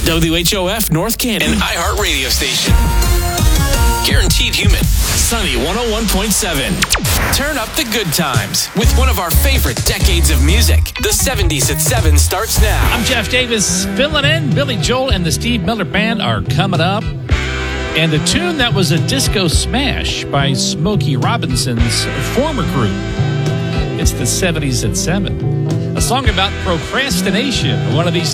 WHOF North Canton, an iHeart radio station. Guaranteed human. Sunny 101.7. Turn up the good times with one of our favorite decades of music. The 70s at 7 starts now. I'm Jeff Davis filling in. Billy Joel and the Steve Miller Band are coming up. And a tune that was a disco smash by Smokey Robinson's former group. It's the 70s at 7. A song about procrastination. One of these